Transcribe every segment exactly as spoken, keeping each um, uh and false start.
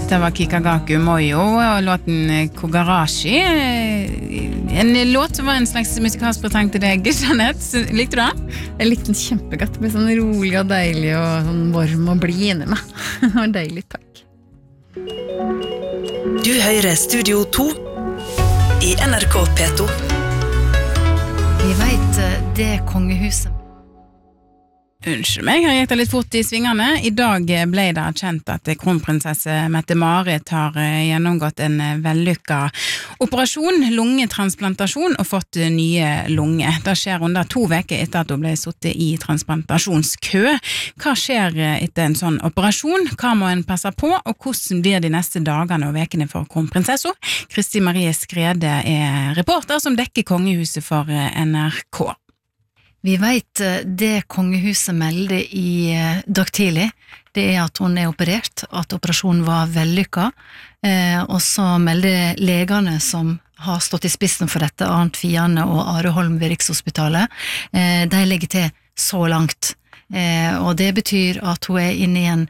Dette var Kikagaku Moyo og låten Kogarashi. En låt som var en slags musikalsk presang til deg, Jeanette. Likte du den? Jeg likte den kjempegodt. Det ble sånn rolig og deilig og sånn varm og blid inni meg. Det var deilig, takk. Du hører Studio to i N R K P to. Vi vet det kongehuset. Unnskyld meg, her gikk det litt fort i svingene. I dag ble det kjent at kronprinsesse Mette-Marit har gjennomgått en vellykket operasjon, lungetransplantasjon, og fått nye lunge. Det skjer under to veker etter at hun ble suttet i transplantasjonskø. Hva skjer etter en sånn operasjon? Hva må en passe på, og hvordan blir de neste dagene og vekene for kronprinsessa? Kristi Marie Skrede er reporter som dekker kongehuset for N R K. Vi vet det kongehuset melder i dag tidlig, det er at hun er operert, at operasjonen var vellykket, eh, og så melder legene som har stått i spissen for dette, Arnt Fiane og Are Holm ved Rikshospitalet, eh, de legger til så langt, eh, og det betyr at hun er inne i en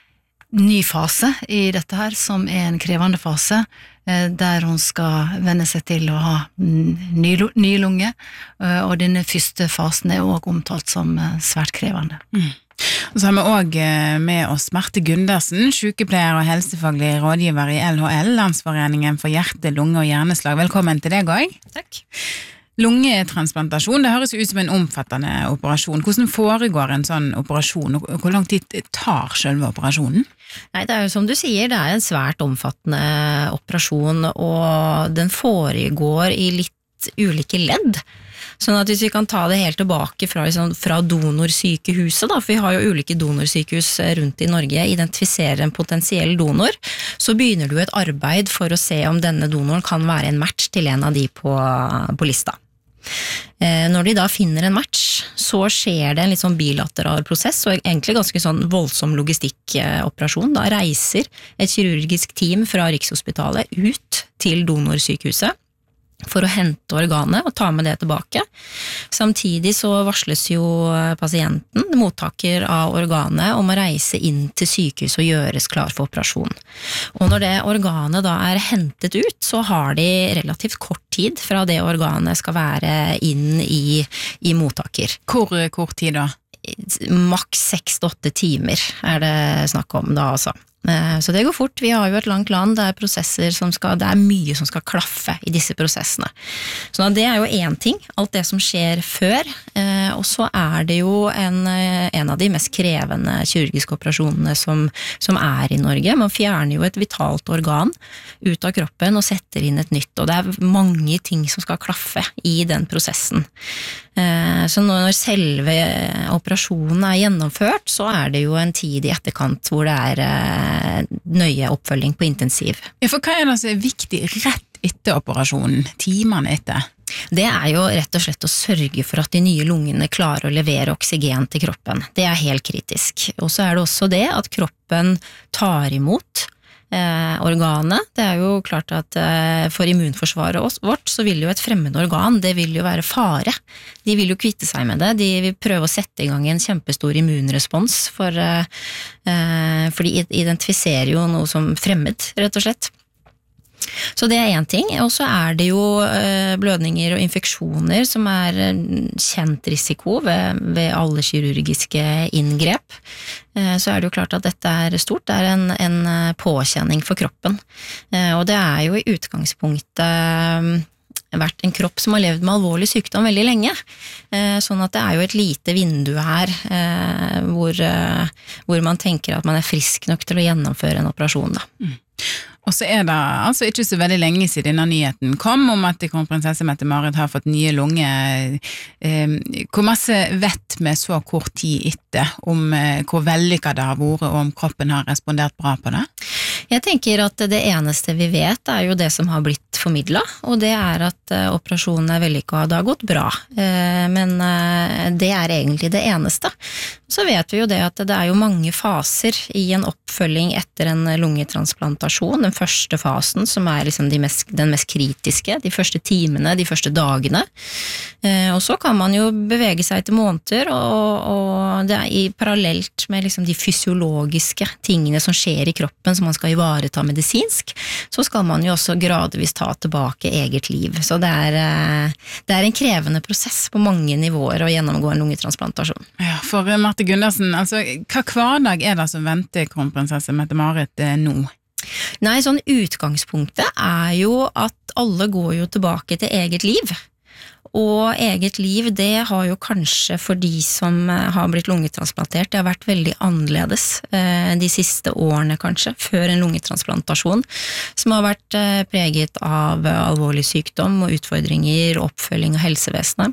ny fase i dette her, som er en krevende fase, der hun skal venne seg til å ha ny, ny lunge, og denne første fasen er også omtalt som svært krevende. Mm. Og så har vi også med oss Marte Gundersen, sykepleier og helsefaglig rådgiver i L H L, Landsforeningen for hjerte, lunge og hjerneslag. Velkommen til deg også. Takk. Lungetransplantasjon, det høres ut som en omfattende operasjon. Hvordan foregår en sånn operasjon, og hvor lang tid tar selve operasjonen? Nei, det er jo som du sier, det er en svært omfattende operasjon, og den foregår i litt ulike ledd. Sånn at hvis vi kan ta det helt tilbake fra, liksom, fra donorsykehuset, da, for vi har jo ulike donorsykehus rundt i Norge, identifiserer en potensiell donor, så begynner du et arbeid for å se om denne donoren kan være en match til en av de på, på lista. Når de da finner en match, så skjer det en litt sånn bilateral prosess, og egentlig ganske sånn voldsom logistikkoperasjon. Da reiser et kirurgisk team fra Rikshospitalet ut til donorsykehuset for å hente organet og ta med det tilbake. Samtidig så varsles jo pasienten, mottaker av organet, om å reise inn til sykehus og gjøres klar for operasjon. Og når det organet da er hentet ut, så har de relativt kort tid fra det organet skal være inn i, i mottaker. Hvor kort tid da? Maks seks til åtte timer er det snakk om da, altså. Så det går fort. Vi har jo et langt land, det er prosesser som skal, det er mye som skal klaffe i disse prosessene. Så det er jo en ting, alt det som skjer før, og så er det jo en, en av de mest krevende kirurgiske operasjonene som, som er i Norge. Man fjerner jo et vitalt organ ut av kroppen og setter inn et nytt, og det er mange ting som skal klaffe i den prosessen. Så når selve operasjonen er gjennomført, så er det jo en tid i etterkant hvor det er nøye oppfølging på intensiv. Ja, for hva er det som er viktig rett etter operasjonen, timene etter? Det er jo rett og slett å sørge for at de nye lungene klarer å levere oksygen til kroppen. Det er helt kritisk. Og så er det også det at kroppen tar imot Eh, organet. Det er jo klart at eh, for immunforsvaret vårt så vil jo et fremmed organ, det vil jo være fare. De vil jo kvitte seg med det. De vil prøve å sette i gang en kjempestor immunrespons for, eh, for de identifiserer jo noe som fremmed, rett og slett. Så det er en ting, og så er det jo blødninger og infeksjoner som er kjent risiko ved, ved alle kirurgiske inngrep. Så er det jo klart at dette er stort, det er en, en påkjenning for kroppen. Og det er jo i utgangspunktet vært en kropp som har levd med alvorlig sykdom veldig lenge. Sånn at det er jo et lite vindu her hvor, hvor man tenker at man er frisk nok til å gjennomføre en operasjon da. Mm. Og så er det altså ikke så veldig lenge siden denne nyheten kom om at kronprinsesse Mette-Marit har fått nye lunger. Hvor masse vet vi så kort tid etter om hvor vellykket det har vært, og om kroppen har respondert bra på det? Jeg tenker at det eneste vi vet er jo det som har blitt formidlet, og det er at operasjonen er vellykket og det har gått bra. Men det er egentlig det eneste. Så vet vi jo det at det er jo mange faser i en oppfølging etter en lungetransplantasjon. Den første fasen som er liksom de mest, den mest kritiske, de første timene, de første dagene. Og så kan man jo bevege seg til måneder, og, og det er i parallelt med liksom de fysiologiske tingene som skjer i kroppen som man skal ivareta ivareta medisinsk, så skal man jo også gradvis ta tilbake eget liv. Så det er, det er en krevende prosess på mange nivåer å gjennomgå en lungetransplantasjon. Ja, for Marte Gundersen, altså, hva hverdag er det som venter kronprinsesse Mette-Marit nå? Nei, sånn utgangspunktet er jo at alle går jo tilbake til eget liv. Og eget liv, det har jo kanskje for de som har blitt lungetransplantert, det har vært veldig annerledes de siste årene kanskje, før en lungetransplantasjon, som har vært preget av alvorlig sykdom og utfordringer, oppfølging av helsevesenet.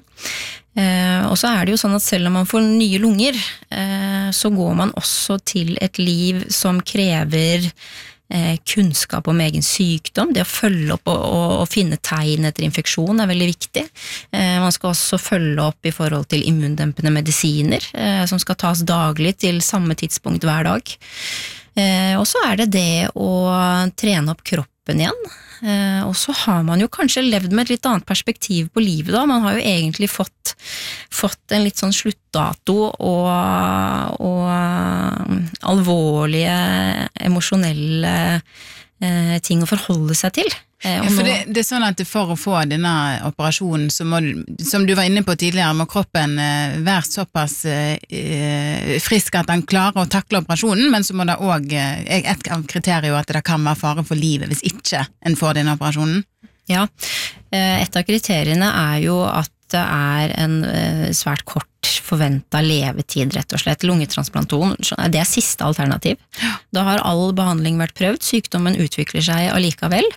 Og så er det jo sånn at selv om man får nye lunger, så går man også til et liv som krever kunnskap om egen sykdom, det å følge opp og, og, og finne tegn etter infeksjon er veldig viktig. Man skal også følge opp i forhold til immundempende medisiner, som skal tas daglig til samme tidspunkt hver dag. Og så er det det å trene opp kroppen igjen, og så har man jo kanskje levd med et litt annet perspektiv på livet da, man har jo egentlig fått, fått en litt sånn sluttdato og, og alvorlige, emosjonelle eh, ting å forholde seg til. Eh, ja, for det, det er sånn at for å få denne operasjonen, så må, som du var inne på tidligere, må kroppen eh, være såpass eh, frisk at den klarer å takle operasjonen, men så må det også, eh, et av kriteriene at det kan være fare for livet hvis ikke en får denne operasjonen. Ja, et av kriteriene er jo at det er en svært kort forventet levetid, rett og slett. Lungetransplantasjon, det er siste alternativ. Da har all behandling vært prøvd, sykdommen utvikler seg allikevel,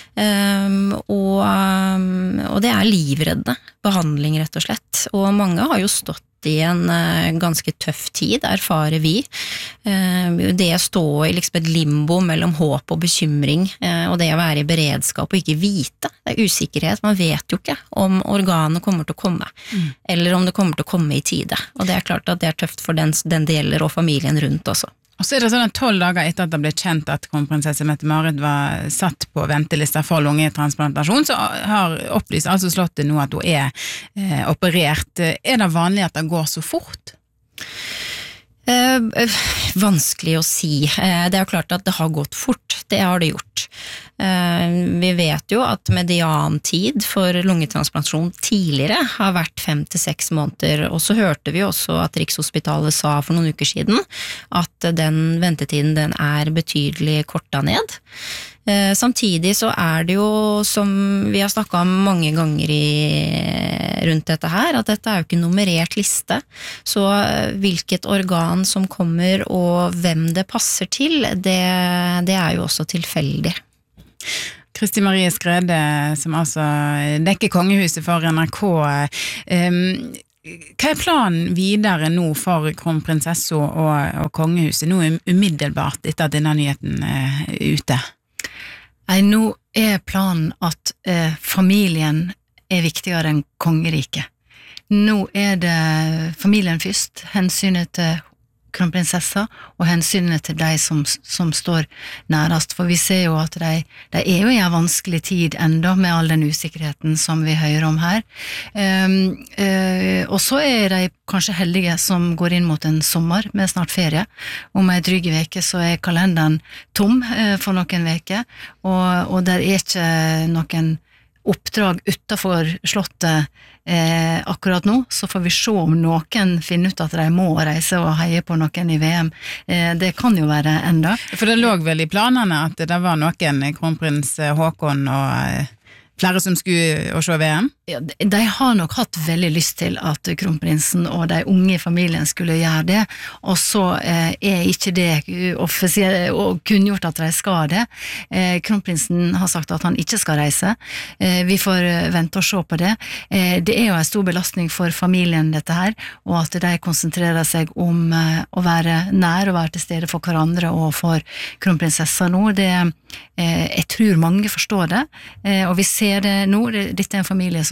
um, og, um, og det er livreddende behandling, rett og slett. Og mange har jo stått i en uh, ganske tøff tid, erfarer vi. Uh, det å stå i liksom et limbo mellom håp og bekymring, uh, og det å være i beredskap og ikke vite, det er usikkerhet, man vet jo ikke om organet kommer til å komme, mm. eller om det kommer til å komme i tide. Og det er klart at det er tøft for den, den deler og familien rundt også. Og så er det sånn at tolv dager etter at det ble kjent at kronprinsesse Mette-Marit var satt på ventelista for lungetransplantasjon, så har opplyst altså Slottet nå at hun er eh, operert. Er det vanlig at det går så fort? Eh, vanskelig å si. Eh, det er jo klart at det har gått fort. Det har det gjort. Eh, vi vet jo at mediantid for lungetransplantasjon tidligere har vært fem til seks måneder, og så hørte vi også at Rikshospitalet sa for noen uker siden at den ventetiden den er betydelig kortet ned. Eh, samtidig så er det jo, som vi har snakket om mange ganger i, rundt dette her, at dette er jo ikke nummerert liste, så hvilket organ som kommer og hvem det passer til, det, det er jo også tilfeldig. Kristi Marie Skrede, som altså dekker kongehuset for N R K, um, hva er planen videre nå for kronprinsesse og, og kongehuset, nå umiddelbart etter at denne nyheten er ute? Nei, nå er planen at eh, familien er viktigere enn kongeriket. Nå er det familien først, hensynet til kronprinsessa og hensynet til de som, som står nærest, for vi ser jo at de, de er jo i en vanskelig tid enda med all den usikkerheten som vi hører om her. Um, uh, og så er de kanskje heldige som går inn mot en sommer med snart ferie. Om en dryg veke så er kalenderen tom uh, for noen veker, og, og der er ikke noen oppdrag utenfor slottet eh, akkurat nå, så får vi se om noen finner ut at de må reise og heie på noen i V M. Eh, det kan jo være enda. For det lå vel i planene at det var noen kronprins Håkon og flere som skulle å se V M? Ja, de har nok hatt veldig lyst til at kronprinsen og de unge i familien skulle gjøre det, og så eh, er ikke det offisielt og kunngjort at de skal det. Eh, kronprinsen har sagt at han ikke skal reise. Eh, vi får vente og se på det. Eh, det er jo en stor belastning for familien dette her, og at de konsentrerer seg om eh, å være nær og være til stede for hverandre og for kronprinsessa nå. Det, eh, jeg tror mange forstår det, eh, og vi ser det nå. Dette er en familie som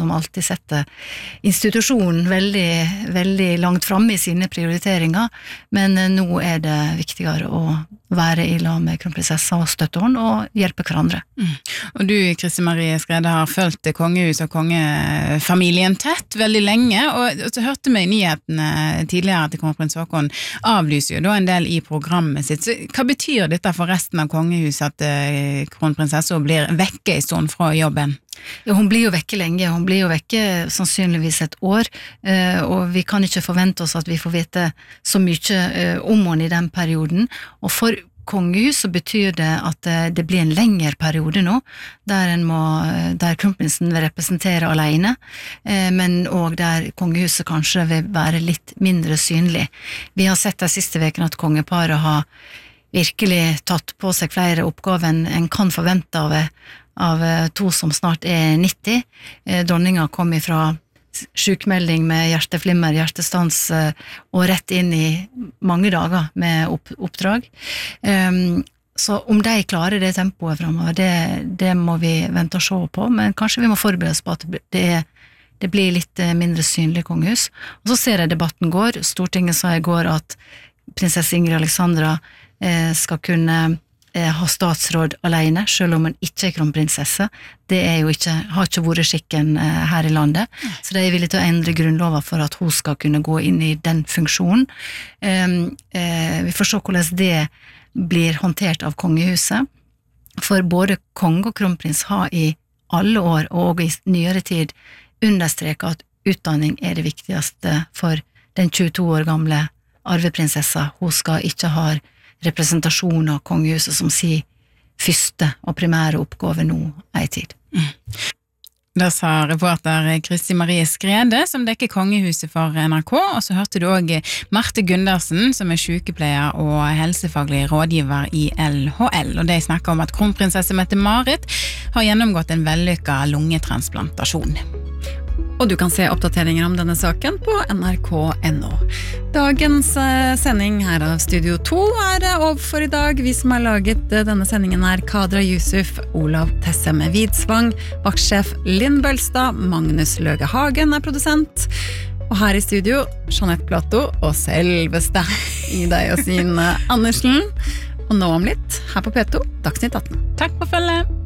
som alltid setter institusjonen veldig, veldig langt fremme i sine prioriteringer, men nå er det viktigere å være i lag med kronprinsessa og støtte henne og hjelpe hverandre. Mm. Og du, Kristin Marie Skrede, har følt kongehus og kongefamilien tett veldig lenge, og så hørte vi i nyhetene tidligere at kronprins Haakon avlyser jo da en del i programmet sitt. Så hva betyr dette for resten av kongehuset at eh, kronprinsessa blir vekke i stund fra jobben? Ja, hun blir jo vekke lenge, hun blir jo vekke sannsynligvis et år, og vi kan ikke forvente oss at vi får vite så mye om henne i den perioden, og for kongehuset betyr det at det blir en lengre periode nå, der, en må, der kronprinsen vil representere alene, men også der kongehuset kanskje vil være litt mindre synlig. Vi har sett de siste vekene at kongeparet har virkelig tatt på seg flere oppgaver enn en kan forvente av av to som snart er nitti. Dronninga kom ifra sjukmelding med hjerteflimmer, hjertestans og rett inn i mange dager med opp, oppdrag. Um, så om de klarer det tempoet fremover, det, det må vi vente og se på, men kanskje vi må forberede oss på at det, er, det blir litt mindre synlig kongehus. Og så ser jeg debatten går. Stortinget sa i går at prinsesse Ingrid Alexandra eh, skal kunne ha statsråd alene, selv om hun ikke er kronprinsesse. Det er jo ikke, har ikke vært skikken her i landet, så de er villige til å endre grunnloven for at hun skal kunne gå inn i den funksjonen. Vi får se hvordan det blir håndtert av kongehuset, for både konge og kronprins har i alle år og i nyere tid understreket at utdanning er det viktigste for den tjueto år gamle arveprinsessa. Hun skal ikke ha representasjon av kongehuset som sier første og primære oppgave nå er i tid. Mm. Det sa reporter Kristin Marie Skrede, som dekker kongehuset for N R K, og så hørte du også Marte Gundersen, som er sykepleier og helsefaglig rådgiver i L H L, og de snakker om at kronprinsesse Mette-Marit har gjennomgått en vellykket lungetransplantasjon. Og du kan se oppdateringer om denne saken på N R K punktum N O. Dagens sending her av Studio to er over for i dag. Vi som har laget denne sendingen er Kadra Yusuf, Olav Tessem Vidsvang, vaktsjef Linn Bølstad, Magnus Løge Hagen er produsent, og her i studio Jeanette Plato og selveste Ida Josine Andersen. Og nå om litt, her på P to, Dagsnytt atten. Takk for følget!